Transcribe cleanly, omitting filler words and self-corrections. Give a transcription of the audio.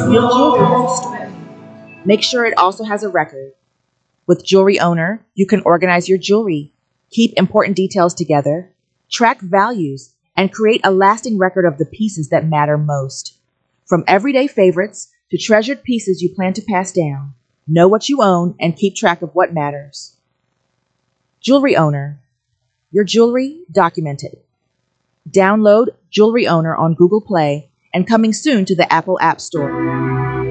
Your jewelry has a story. Make sure it also has a record. With Jewelry Owner, you can organize your jewelry, keep important details together, track values, and create a lasting record of the pieces that matter most. From everyday favorites to treasured pieces you plan to pass down, know what you own and keep track of what matters. Jewelry Owner. Your jewelry documented. Download Jewelry Owner on Google Play and coming soon to the Apple App Store.